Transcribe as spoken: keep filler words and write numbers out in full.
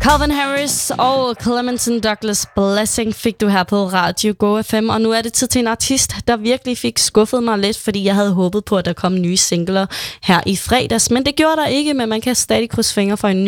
Calvin Harris og Clementon Douglas Blessing fik du her på Radio Go F M, og nu er det tid til en artist, der virkelig fik skuffet mig lidt, fordi jeg havde håbet på, at der kom nye singler her i fredags, men det gjorde der ikke, men man kan stadig krydse fingre for en ny